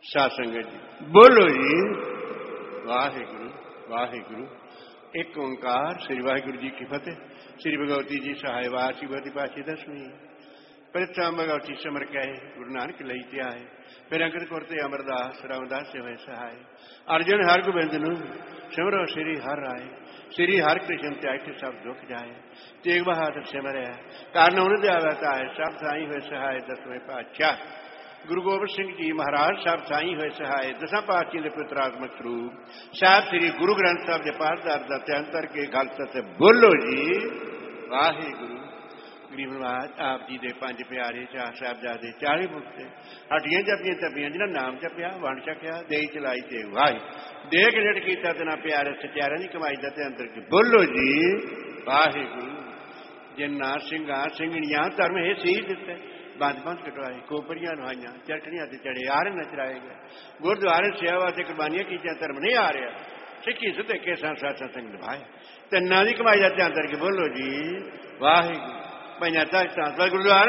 ਸਾਧ ਸੰਗਤ ਜੀ ਬੋਲੋ ਜੀ ਵਾਹਿਗੁਰੂ ਵਾਹਿਗੁਰੂ। ਇੱਕ ਓਂਕਾਰ ਸ੍ਰੀ ਵਾਹਿਗੁਰੂ ਜੀ ਕੀ ਫਤਿਹ। ਸ੍ਰੀ ਭਗਵਤੀ ਜੀ ਸਹਾਇ ਵਾਸੀ ਬਤੀ ਪਾਛੀ ਦਸਵੀਂ। ਪ੍ਰਥਮ ਭਗਵਤੀ ਸਿਮਰ ਕਹੇ ਗੁਰੂ ਨਾਨਕ ਲਈ ਧਿਆਏ। ਫਿਰ ਅੰਗਦ ਕੌਰ ਤੇ ਅਮਰਦਾਸ ਰਾਮਦਾਸ ਹੋਏ ਸਹਾਇ। ਅਰਜਨ ਹਰ ਗੋਬਿੰਦ ਨੂੰ ਸਿਮਰੋ ਸ੍ਰੀ ਹਰਿ ਰਾਏ। ਸ੍ਰੀ ਹਰਿ ਕ੍ਰਿਸ਼ਨ ਤਿਆਗ ਸਭ ਦੁੱਖ ਜਾਏ। ਤੇਗ ਬਹਾਦਰ ਸਿਮਰਿਆ ਕਾਰਨ ਉਹਨੇ ਦੇ ਆਵਤਾ ਹੈ। ਸਭ ਸਾਈ ਹੋਏ ਸਹਾਇ ਦਸਵੇਂ ਪਾਤਸ਼ਾਹ ਗੁਰੂ ਗੋਬਿੰਦ ਸਿੰਘ ਜੀ ਮਹਾਰਾਜ ਸਭ ਸਾਈ ਹੋਏ ਸਹਾਇ। ਦਸਾਂ ਪਾਤਸ਼ਾਹਾਂ ਦੇ ਪੁੱਤਰਾਤਮਕ ਸਰੂਪ ਸਾਹਿਬ ਸ੍ਰੀ ਗੁਰੂ ਗ੍ਰੰਥ ਸਾਹਿਬ ਦੇ ਪਾਠਦਾਰ ਦਾ ਧਿਆਨ ਕਰਕੇ ਗੱਲ ਤੇ ਬੋਲੋ ਜੀ ਵਾਹਿਗੁਰੂ। ਗਰੀਬ ਨਵਾਜ ਆਪ ਜੀ ਦੇ ਪੰਜ ਪਿਆਰੇ ਚਾਰ ਸਾਹਿਬਜ਼ਾਦੇ 40 ਮੁਕਤੇ ਹੱਡੀਆਂ ਜਪੀਆਂ ਤਪੀਆਂ ਜਿਹਨਾਂ ਨਾਮ ਜਪਿਆ ਵੰਡ ਛਕਿਆ ਦੇਈ ਚਲਾਈ ਤੇ ਵਾਹਿ ਦੇਖ ਰੇਟ ਕੀਤਾ ਤੇ ਨਾ ਪਿਆਰੇ ਸਚਿਆਰਿਆਂ ਦੀ ਕਮਾਈ ਦਾ ਧਿਆਨ ਕਰਕੇ ਬੋਲੋ ਜੀ ਵਾਹਿਗੁਰੂ। ਜਿੰਨਾ ਸਿੰਘਾਂ ਸਿੰਘਣੀਆਂ ਧਰਮ ਇਹ ਸੀ ਦਿੱਤੇ ਬੰਦ ਬੰਦ ਕਟਵਾਏ ਕੋਪਰੀਆਂ ਨਹਾਈਆਂ ਚਟਣੀਆਂ ਤੇ ਚੜੇ ਆਰ ਨਚਰਾਏ ਗਏ ਗੁਰਦੁਆਰੇ ਸੇਵਾ ਤੇ ਕੁਰਬਾਨੀਆਂ ਕੀਤੀਆਂ ਧਰਮ ਨਹੀਂ ਆ ਰਿਹਾ ਸਿੱਖੀ ਸਿੱਧੇ ਕੇ ਸਾਥ ਸੰਗ ਨਿਭਾਏ ਤਿੰਨਾਂ ਦੀ ਕਮਾਈ ਦਾ ਧਿਆਨ ਕਰਕੇ ਬੋਲੋ ਜੀ ਵਾਹਿਗੁਰੂ। ਪੰਜਾਂ ਤਖਤਾਂ ਗੁਰਦੁਆਰਾ